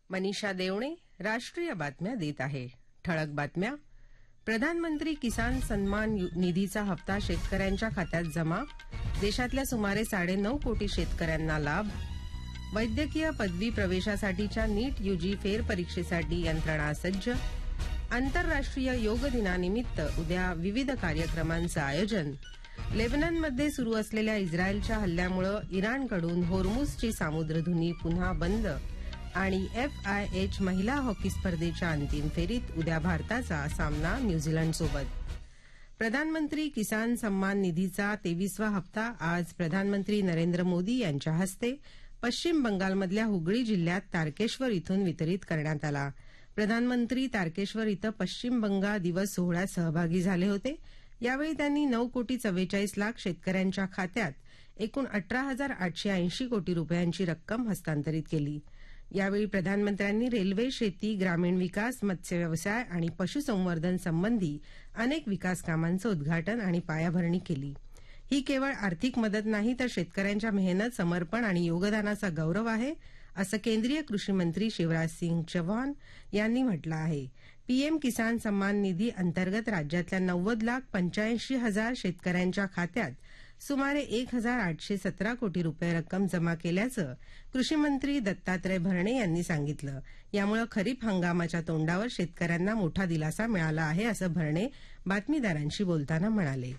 मनीषा देवणे राष्ट्रीय बातम्या देत आहे. ठळक बातम्या. प्रधानमंत्री किसान सन्मान निधीचा हप्ता शेतकऱ्यांच्या खात्यात जमा. देशातल्या सुमारे 9.5 कोटी शेतकऱ्यांना लाभ. वैद्यकीय पदवी प्रवेशासाठीच्या नीट यूजी फेरपरीक्षेसाठी यंत्रणा सज्ज. आंतरराष्ट्रीय योग दिनानिमित्त उद्या विविध कार्यक्रमांचं आयोजन. लेबननमध्ये सुरू असलेल्या इस्रायलच्या हल्ल्यामुळे इराणकडून होर्मुझची सामुद्रधुनी पुन्हा बंद. आणि FIH महिला हॉकी स्पर्धेच्या अंतिम फेरीत उद्या भारताचा सामना न्यूझीलंडसोबत. प्रधानमंत्री किसान सन्मान निधीचा 23वा हप्ता आज प्रधानमंत्री नरेंद्र मोदी यांच्या हस्ते पश्चिम बंगालमधल्या हुगळी जिल्ह्यात तारकेश्वर इथून वितरित करण्यात आला. प्रधानमंत्री तारकेश्वर इथं पश्चिम बंगाल दिवस सोहळ्यात सहभागी झाले होते. यावेळी त्यांनी 9 कोटी 44 लाख शेतकऱ्यांच्या खात्यात एकूण 18,880 कोटी रुपयांची रक्कम हस्तांतरित केली. यावेळी प्रधानमंत्र्यांनी रेल्वे, शेती, ग्रामीण विकास, मत्स्य व्यवसाय आणि पशुसंवर्धन संबंधी अनेक विकास कामांचं उद्घाटन आणि पायाभरणी केली. ही केवळ आर्थिक मदत नाही तर शेतकऱ्यांच्या मेहनत, समर्पण आणि योगदानाचा गौरव आहे, असं केंद्रीय कृषी मंत्री शिवराज सिंग चौहान यांनी म्हटलं आहे. पीएम किसान सन्मान निधी अंतर्गत राज्यातल्या 90,85,000 शेतकऱ्यांच्या खात्यात सुमारे 1,817 कोटी रुपये रक्कम जमा केल्याचं कृषीमंत्री दत्तात्रय भरणे यांनी सांगितलं. यामुळे खरीप हंगामाच्या तोंडावर शेतकऱ्यांना मोठा दिलासा मिळाला आहे, असं भरणे बातमीदारांशी बोलताना म्हणाले.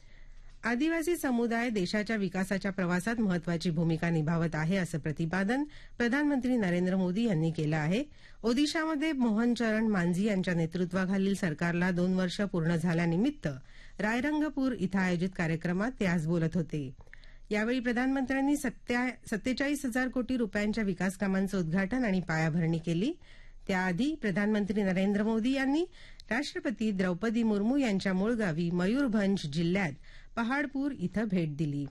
आदिवासी समुदाय देशाच्या विकासाच्या प्रवासात महत्वाची भूमिका निभावत आहे, असं प्रतिपादन प्रधानमंत्री नरेंद्र मोदी यांनी केलं आहे. ओदिशामध्ये मोहन चरण मांझी यांच्या नेतृत्वाखालील सरकारला 2 वर्ष पूर्ण झाल्यानिमित्त रायरंगपूर इथं आयोजित कार्यक्रमात ते आज बोलत होते. यावेळी प्रधानमंत्र्यांनी 47,000 कोटी रुपयांच्या विकास कामांचं उद्घाटन आणि पायाभरणी केली. त्याआधी प्रधानमंत्री नरेंद्र मोदी यांनी राष्ट्रपती द्रौपदी मुर्मू यांच्या मूळ गावी मयूरभंज जिल्ह्यात पहाडपूर इथं भेट दिली.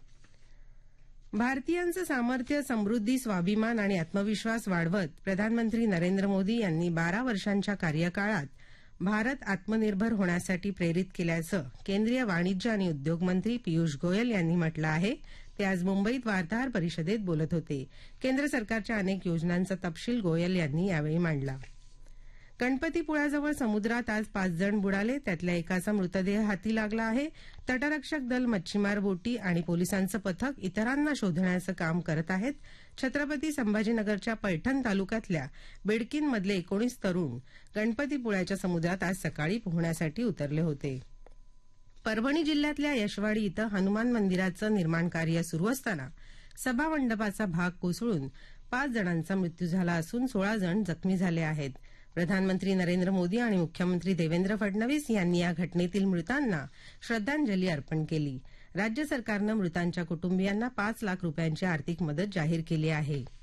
भारतीयांचं सामर्थ्य, समृद्धी, स्वाभिमान आणि आत्मविश्वास वाढवत प्रधानमंत्री नरेंद्र मोदी यांनी 12 वर्षांच्या कार्यकाळात भारत आत्मनिर्भर होण्यासाठी प्रेरित केल्याचं केंद्रीय वाणिज्य आणि उद्योग मंत्री पियुष गोयल यांनी म्हटलं आहे. ते आज मुंबईत वार्ताहर परिषदेत बोलत होते. केंद्र सरकारच्या अनेक योजनांचा तपशील गोयल यांनी यावेळी मांडला. गणपतीपुळ्याजवळ समुद्रात आज 5 जण बुडाले. त्यातल्या एकाचा मृतदेह हाती लागला आहे. तटरक्षक दल, मच्छीमार बोटी आणि पोलिसांचं पथक इतरांना शोधण्याचं काम करत आहेत. छत्रपती संभाजीनगरच्या पैठण तालुक्यातल्या बिडकीनमधले 19 तरुण गणपतीपुळ्याच्या समुद्रात आज सकाळी पोहण्यासाठी उतरले होते. परभणी जिल्ह्यातल्या यशवाडी इथं हनुमान मंदिराचं निर्माण कार्य सुरू असताना सभामंडपाचा भाग कोसळून 5 जणांचा मृत्यू झाला असून 16 जण जखमी झाले आहेत. प्रधानमंत्री नरेंद्र मोदी आणि मुख्यमंत्री देवेंद्र फडणवीस यांनी या घटनेतील मृतांना श्रद्धांजली अर्पण केली. राज्य सरकारनं मृतांच्या कुटुंबियांना 5 लाख रुपयांची आर्थिक मदत जाहीर केली आहे.